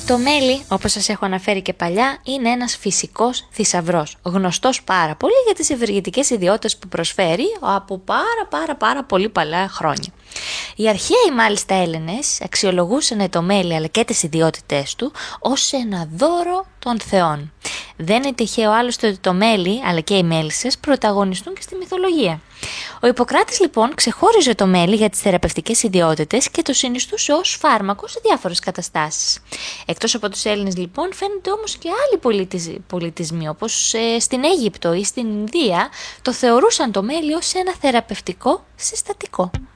Το μέλι, όπως σας έχω αναφέρει και παλιά, είναι ένας φυσικός θησαυρός, γνωστός πάρα πολύ για τις ευεργετικές ιδιότητες που προσφέρει από πάρα πολύ παλιά χρόνια. Οι αρχαίοι μάλιστα Έλληνες αξιολογούσαν το μέλι αλλά και τις ιδιότητές του ως ένα δώρο των θεών. Δεν είναι τυχαίο άλλωστε ότι το μέλι αλλά και οι μέλισσες πρωταγωνιστούν και στη μυθολογία. Ο Ιπποκράτης λοιπόν ξεχώριζε το μέλι για τις θεραπευτικές ιδιότητες και το συνιστούσε ως φάρμακο σε διάφορες καταστάσεις. Εκτός από τους Έλληνες λοιπόν φαίνεται όμως και άλλοι πολιτισμοί όπως στην Αίγυπτο ή στην Ινδία το θεωρούσαν το μέλι ως ένα θεραπευτικό συστατικό.